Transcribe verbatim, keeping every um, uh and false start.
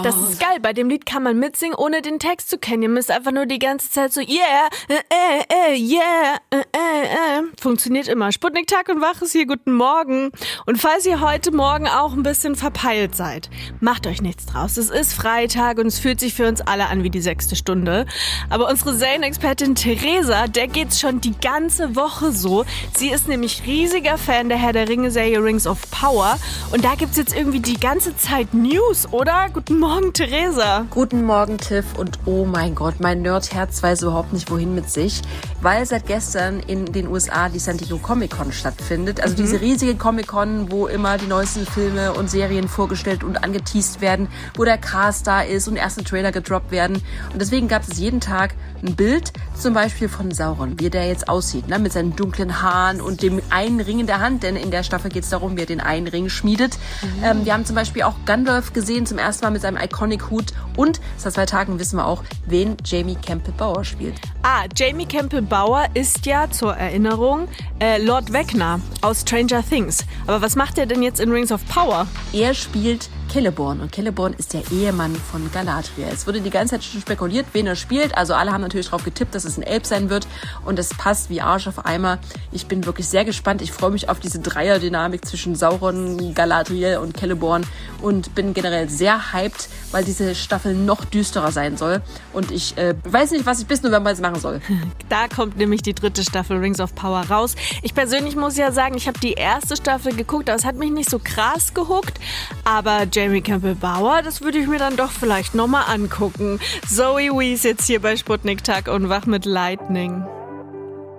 Das ist geil. Bei dem Lied kann man mitsingen, ohne den Text zu kennen. Ihr müsst einfach nur die ganze Zeit so, yeah, äh, äh, äh, yeah, äh, äh, äh. Funktioniert immer. Sputnik Tag und Wach ist hier. Guten Morgen. Und falls ihr heute Morgen auch ein bisschen verpeilt seid, macht euch nichts draus. Es ist Freitag und es fühlt sich für uns alle an wie die sechste Stunde. Aber unsere Serienexpertin Theresa, der geht's schon die ganze Woche so. Sie ist nämlich riesiger Fan der Herr der Ringe-Serie Rings of Power. Und da gibt's jetzt irgendwie die ganze Zeit News, oder? Guten Morgen, Theresa. Guten Morgen, Tiff. Und oh mein Gott, mein Nerdherz weiß überhaupt nicht, wohin mit sich. Weil seit gestern in den U S A die San Diego Comic-Con stattfindet. Also mhm. diese riesige Comic-Con, wo immer die neuesten Filme und Serien vorgestellt und angeteased werden, wo der Cast da ist und erste Trailer gedroppt werden. Und deswegen gab es jeden Tag ein Bild, zum Beispiel von Sauron, wie der jetzt aussieht, ne? Mit seinen dunklen Haaren und dem einen Ring in der Hand, denn in der Staffel geht es darum, wie er den einen Ring schmiedet. Mhm. Ähm, wir haben zum Beispiel auch Gandalf gesehen, zum ersten Mal mit seinem Iconic-Hut und seit zwei Tagen wissen wir auch, wen Jamie Campbell-Bower spielt. Ah, Jamie Campbell-Bower ist ja zur Erinnerung äh, Lord Vecna aus Stranger Things. Aber was macht er denn jetzt in Rings of Power? Er spielt Celeborn und Celeborn ist der Ehemann von Galadriel. Es wurde die ganze Zeit schon spekuliert, wen er spielt. Also alle haben natürlich darauf getippt, dass es ein Elb sein wird und es passt wie Arsch auf Eimer. Ich bin wirklich sehr gespannt. Ich freue mich auf diese Dreierdynamik zwischen Sauron, Galadriel und Celeborn und bin generell sehr hyped, weil diese Staffel noch düsterer sein soll. Und ich äh, weiß nicht, was ich bis November jetzt machen soll. Da kommt nämlich die dritte Staffel Rings of Power raus. Ich persönlich muss ja sagen, ich habe die erste Staffel geguckt, aber es hat mich nicht so krass gehuckt. Aber Jamie Campbell-Bower, das würde ich mir dann doch vielleicht nochmal angucken. Zoe Wees jetzt hier bei Sputnik Tag und Wach mit Lightning.